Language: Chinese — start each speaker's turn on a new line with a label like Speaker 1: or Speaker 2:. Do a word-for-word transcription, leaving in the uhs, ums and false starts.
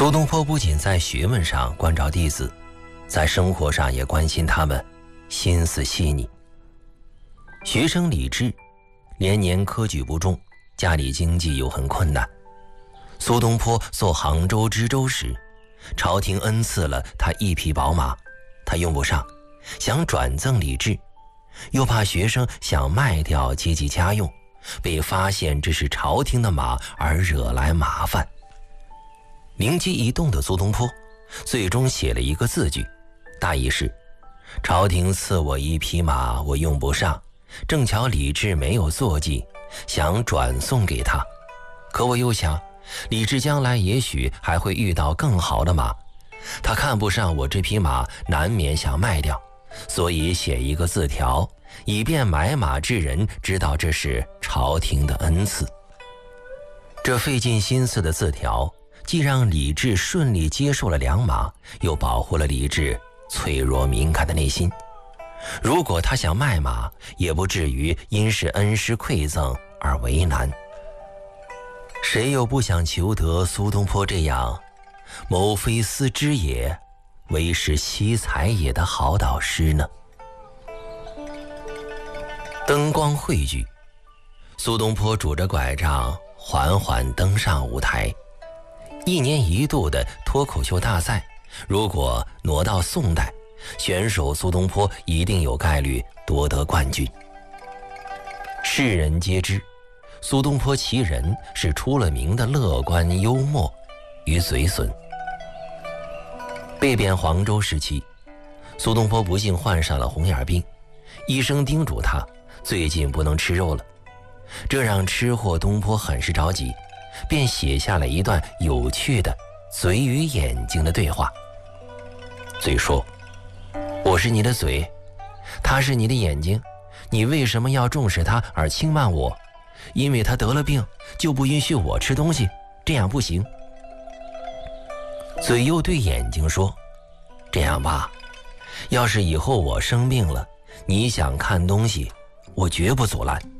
Speaker 1: 苏东坡不仅在学问上关照弟子，在生活上也关心他们，心思细腻。学生李治连年科举不中，家里经济又很困难。苏东坡做杭州知州时，朝廷恩赐了他一匹宝马，他用不上，想转赠李治，又怕学生想卖掉接济家用，被发现这是朝廷的马而惹来麻烦。灵机一动的苏东坡最终写了一个字据，大意是：朝廷赐我一匹马，我用不上，正巧李治没有坐骑，想转送给他。可我又想，李治将来也许还会遇到更好的马，他看不上我这匹马，难免想卖掉，所以写一个字条，以便买马之人知道这是朝廷的恩赐。这费尽心思的字条，既让李治顺利接受了良马，又保护了李治脆弱敏感的内心。如果他想卖马，也不至于因是恩师馈赠而为难。谁又不想求得苏东坡这样谋非思之也，为是惜才也的好导师呢？灯光汇聚，苏东坡拄着拐杖缓缓登上舞台。一年一度的脱口秀大赛，如果挪到宋代，选手苏东坡一定有概率夺得冠军。世人皆知，苏东坡其人是出了名的乐观幽默与嘴损。被贬黄州时期，苏东坡不幸患上了红眼病，医生叮嘱他最近不能吃肉了，这让吃货东坡很是着急，便写下了一段有趣的嘴与眼睛的对话。嘴说：我是你的嘴，他是你的眼睛，你为什么要重视他而轻慢我？因为他得了病，就不允许我吃东西，这样不行。嘴又对眼睛说：这样吧，要是以后我生病了，你想看东西，我绝不阻拦。